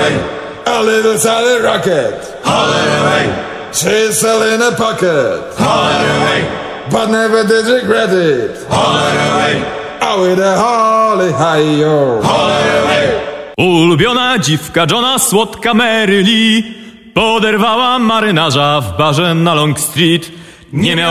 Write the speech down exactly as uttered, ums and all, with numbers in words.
away. A little Sally rocket. Holiday away. She's still in a pocket. Holiday away. But never did regret it. Holiday away. Oh, with a holly hi-yo. Holiday away. Ulubiona dziwka Johna, słodka Mary Lee, poderwała marynarza w barze na Long Street. Nie miał